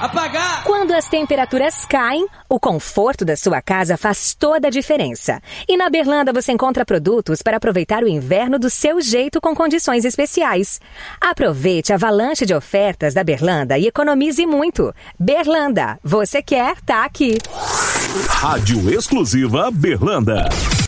Apagar! Quando as temperaturas caem, o conforto da sua casa faz toda a diferença. E na Berlanda você encontra produtos para aproveitar o inverno do seu jeito com condições especiais. Aproveite a avalanche de ofertas da Berlanda e economize muito. Berlanda, você quer, tá aqui. Rádio Exclusiva Berlanda.